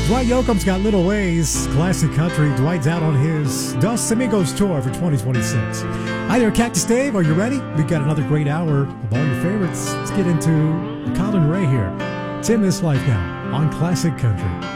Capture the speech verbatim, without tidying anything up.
Dwight Yoakam's got Little Ways, classic country. Dwight's out on his Dos Amigos tour for twenty twenty-six. Hi there, Cactus Dave. Are you ready? We've got another great hour of all your favorites. Let's get into Colin Ray here. It's In This Life now on Classic Country.